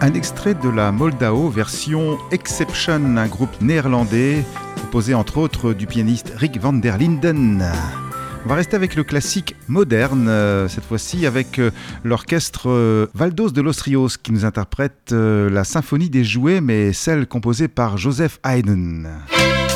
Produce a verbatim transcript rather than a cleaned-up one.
Un extrait de la Moldao version Exception, un groupe néerlandais composé entre autres du pianiste Rick van der Linden. On va rester avec le classique moderne, euh, cette fois-ci avec euh, l'orchestre euh, Valdos de los Rios qui nous interprète euh, la symphonie des jouets, mais celle composée par Joseph Haydn.